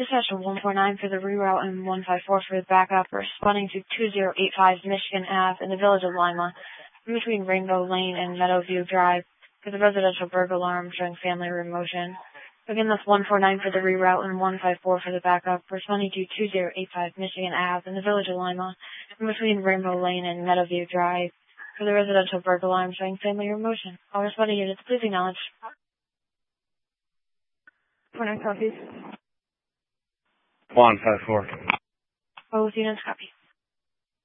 Dispatch 149 for the reroute and 154 for the backup, responding to 2085 Michigan Ave in the village of Lima, in between Rainbow Lane and Meadowview Drive, for the residential burglar alarm showing family room motion. Again, that's 149 for the reroute and 154 for the backup, responding to 2085 Michigan Ave in the village of Lima, in between Rainbow Lane and Meadowview Drive, for the residential burglar alarm showing family room motion. All responding units, please acknowledge. 49 copies. 154. Both units copy.